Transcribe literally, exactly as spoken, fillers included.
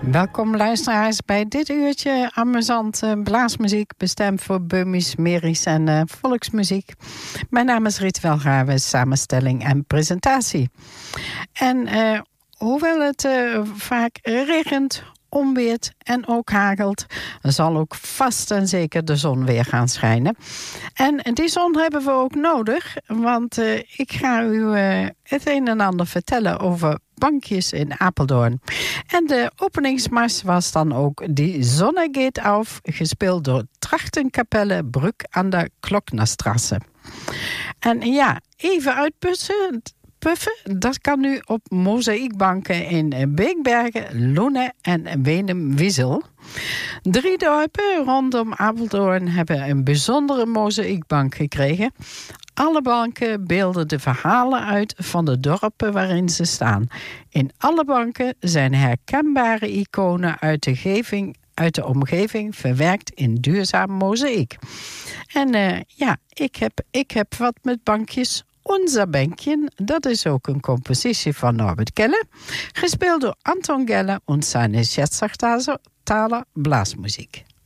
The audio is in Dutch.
Welkom luisteraars bij dit uurtje amusante blaasmuziek, bestemd voor bummies, merries en uh, volksmuziek. Mijn naam is Riet Welgraven, samenstelling en presentatie. En uh, hoewel het uh, vaak regent, onweert en ook hagelt, zal ook vast en zeker de zon weer gaan schijnen. En die zon hebben we ook nodig, want uh, ik ga u uh, het een en ander vertellen over bankjes in Apeldoorn. En de openingsmars was dan ook Die Sonne geht auf, gespeeld door Trachtenkapelle Brück aan de Klocknerstrasse. En ja, even uitpussen, puffen, dat kan nu op mozaïekbanken in Beekbergen, Loenen en Wenum-Wiesel. Drie dorpen rondom Apeldoorn hebben een bijzondere mozaïekbank gekregen. Alle banken beelden de verhalen uit van de dorpen waarin ze staan. In alle banken zijn herkenbare iconen uit de, geving, uit de omgeving verwerkt in duurzaam mozaïek. En uh, ja, ik heb, ik heb wat met bankjes. Unser Bänkchen, dat is ook een compositie van Norbert Gelle, gespeeld door Anton Gelle en zijn Scherzachtaler blaasmuziek.